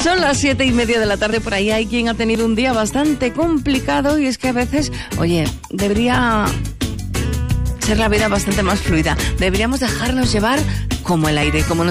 Son las 7:30 de la tarde, por ahí hay quien ha tenido un día bastante complicado y es que a veces, oye, debería ser la vida bastante más fluida. Deberíamos dejarnos llevar como el aire, como